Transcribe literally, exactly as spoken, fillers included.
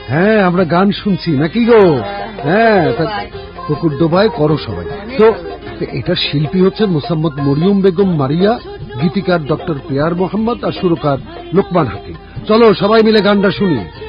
হ্যাঁ আমরা গান শুনছি নাকি গো? হ্যাঁ পুকুর ডোবায় করো সবাই। তো এটার শিল্পী হচ্ছেন মোসাম্মদ মরিয়ম বেগম মারিয়া, গীতিকার ডক্টর পেয়ার মোহাম্মদ আর সুরকার লোকমান হাকিম। চলো সবাই মিলে গানটা শুনি।